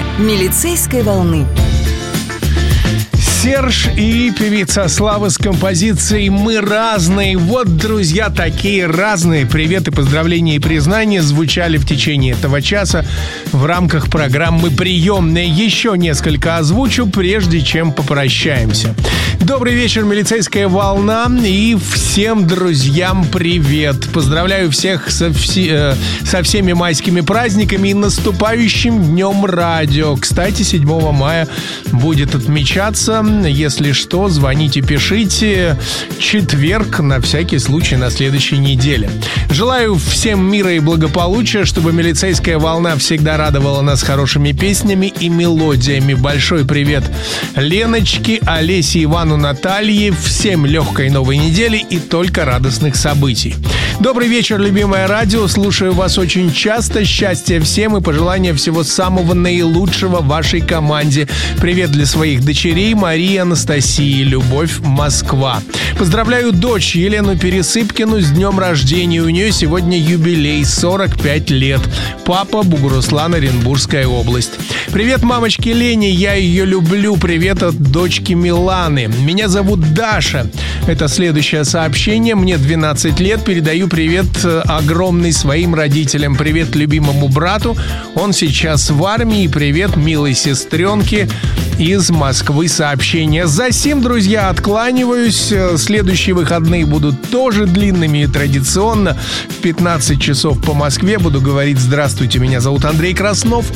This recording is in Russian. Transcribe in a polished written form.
«Милицейской волны». Серж и певица Слава с композицией «Мы разные». Вот, друзья, такие разные. Привет и поздравления и признания звучали в течение этого часа в рамках программы «Приемная». Еще несколько озвучу, прежде чем попрощаемся. Добрый вечер, «Милицейская волна». И всем друзьям привет. Поздравляю всех со всеми майскими праздниками и наступающим Днем радио. Кстати, 7 мая будет отмечаться. Если что, звоните, пишите. Четверг, на всякий случай, на следующей неделе. Желаю всем мира и благополучия, чтобы «Милицейская волна» всегда радовала нас хорошими песнями и мелодиями. Большой привет Леночке, Олесе, Ивану, Наталье. Всем легкой новой недели и только радостных событий. Добрый вечер, любимое радио. Слушаю вас очень часто. Счастья всем и пожелания всего самого наилучшего вашей команде. Привет для своих дочерей Марии, Анастасии, Любовь, Москва. Поздравляю дочь Елену Пересыпкину с днем рождения. У нее сегодня юбилей, 45 лет. Папа, Бугуруслан, Оренбургская область. Привет мамочке Лене, я ее люблю. Привет от дочки Миланы. Меня зовут Даша. Это следующее сообщение. Мне 12 лет. Передаю привет огромный своим родителям. Привет любимому брату. Он сейчас в армии. Привет милой сестренке из Москвы. Сообщение. За сим, друзья, откланиваюсь. Следующие выходные будут тоже длинными и традиционно. В 15 часов по Москве буду говорить: здравствуйте, меня зовут Андрей Краснов.